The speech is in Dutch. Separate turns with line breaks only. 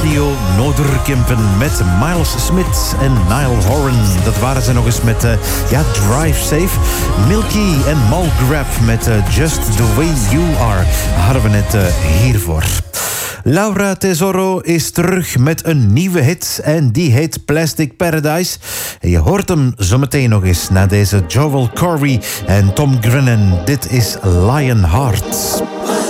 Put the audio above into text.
Trio Noorderkempen met Miles Smith en Niall Horan. Dat waren ze nog eens met Drive Safe. Milky en Mal Grab met Just the Way You Are hadden we net hiervoor. Laura Tesoro is terug met een nieuwe hit en die heet Plastic Paradise. En je hoort hem zometeen nog eens na deze Joel Corey en Tom Grennan. Dit is Lionheart.